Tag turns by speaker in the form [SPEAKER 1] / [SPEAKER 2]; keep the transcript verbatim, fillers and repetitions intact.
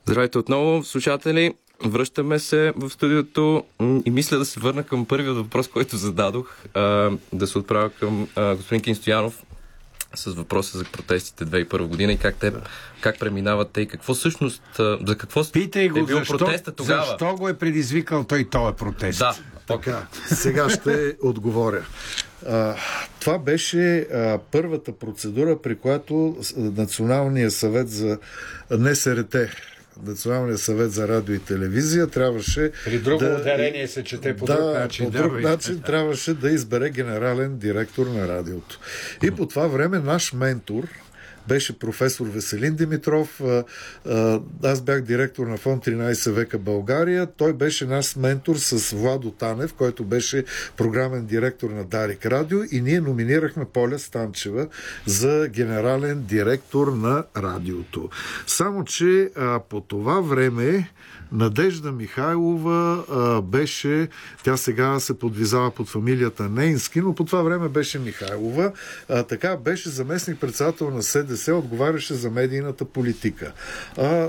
[SPEAKER 1] Здравейте отново, слушатели. Връщаме се в студиото и мисля да се върна към първият въпрос, който зададох, да се отправя към господин Кинь Стоянов с въпроса за протестите две хиляди и първа година и как те, как преминават те и какво всъщност, за какво
[SPEAKER 2] Питай го,
[SPEAKER 1] е бил
[SPEAKER 2] защо,
[SPEAKER 1] протеста тогава.
[SPEAKER 2] Защо го е предизвикал той този протест?
[SPEAKER 1] Да.
[SPEAKER 3] Така, сега ще отговоря. А, това беше а, първата процедура, при която Националния съвет за НСРТ, Националния съвет за радио и телевизия трябваше
[SPEAKER 2] При друго
[SPEAKER 3] да,
[SPEAKER 2] ударение се чете по
[SPEAKER 3] да,
[SPEAKER 2] друг начин.
[SPEAKER 3] по друг
[SPEAKER 2] да,
[SPEAKER 3] начин трябваше да избере генерален директор на радиото. И по това време наш ментор беше професор Веселин Димитров. Аз бях директор на фонд тринайсет века България. Той беше наш ментор с Владо Танев, който беше програмен директор на Дарик Радио, и ние номинирахме Поля Станчева за генерален директор на радиото. Само че а, по това време Надежда Михайлова а, беше, тя сега се подвизава под фамилията Нейнски, но по това време беше Михайлова, а, така беше заместник-председател на СДС, отговаряше за медийната политика. А,